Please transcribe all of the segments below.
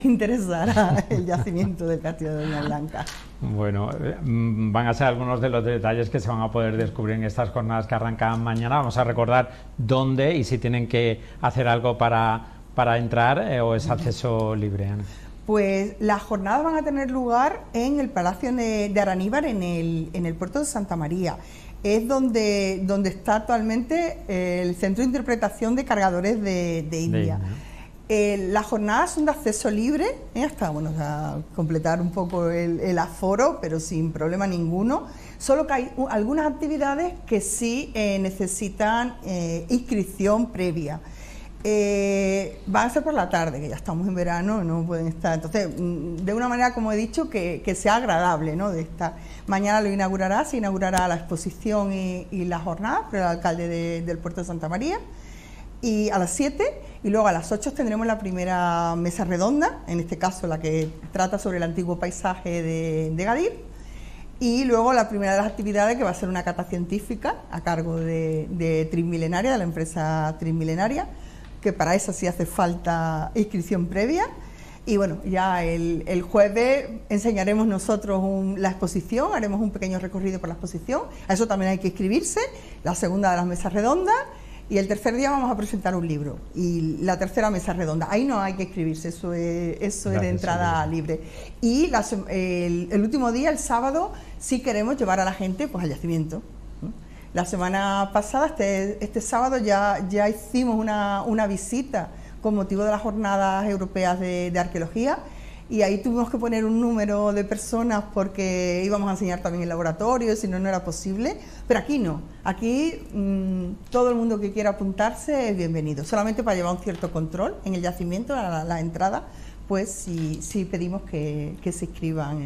interesará el yacimiento del castillo de Doña Blanca. Bueno, van a ser algunos de los detalles que se van a poder descubrir en estas jornadas que arrancan mañana. Vamos a recordar dónde y si tienen que hacer algo para entrar o es acceso libre, Ana. Pues las jornadas van a tener lugar en el Palacio de Araníbar, en el puerto de Santa María. Es donde está actualmente el Centro de Interpretación de Cargadores de India. Las jornadas son de acceso libre, hasta completar un poco el aforo, pero sin problema ninguno. Solo que hay algunas actividades que sí necesitan inscripción previa. Van a ser por la tarde, que ya estamos en verano, no pueden estar. Entonces, de una manera, como he dicho, que sea agradable, ¿no? De estar. Mañana se inaugurará la exposición y la jornada por el alcalde del puerto de Santa María, y a las 7, y luego a las 8 tendremos la primera mesa redonda, en este caso la que trata sobre el antiguo paisaje de Gadir, y luego la primera de las actividades, que va a ser una cata científica a cargo de Trismilenaria, de la empresa Trismilenaria, que para eso sí hace falta inscripción previa. Y bueno, ya el jueves enseñaremos nosotros la exposición, haremos un pequeño recorrido por la exposición, a eso también hay que inscribirse, la segunda de las mesas redondas, y el tercer día vamos a presentar un libro, y la tercera mesa redonda, ahí no hay que inscribirse, eso es de entrada libre. Y el último día, el sábado, sí queremos llevar a la gente pues al yacimiento. La semana pasada, este sábado, ya hicimos una visita con motivo de las jornadas europeas de arqueología, y ahí tuvimos que poner un número de personas porque íbamos a enseñar también el laboratorio, si no, no era posible, pero aquí no, aquí todo el mundo que quiera apuntarse es bienvenido, solamente para llevar un cierto control en el yacimiento, a la entrada, pues sí pedimos que se inscriban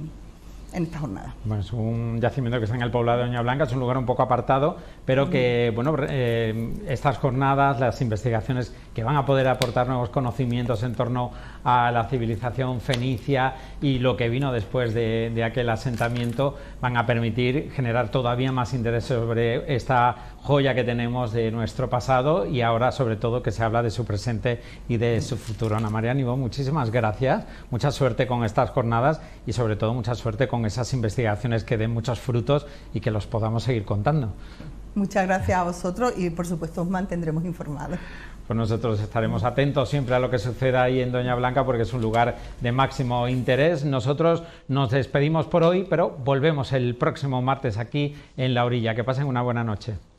en esta jornada. Bueno, es un yacimiento que está en el poblado de Doña Blanca, es un lugar un poco apartado, pero que, bueno, estas jornadas, las investigaciones que van a poder aportar nuevos conocimientos en torno a la civilización fenicia y lo que vino después de aquel asentamiento, van a permitir generar todavía más interés sobre esta joya que tenemos de nuestro pasado, y ahora sobre todo que se habla de su presente y de su futuro. Ana María Nibó, muchísimas gracias, mucha suerte con estas jornadas y sobre todo mucha suerte con esas investigaciones que den muchos frutos y que los podamos seguir contando. Muchas gracias a vosotros y por supuesto os mantendremos informados. Pues nosotros estaremos atentos siempre a lo que suceda ahí en Doña Blanca, porque es un lugar de máximo interés. Nosotros nos despedimos por hoy, pero volvemos el próximo martes aquí en La Orilla. Que pasen una buena noche.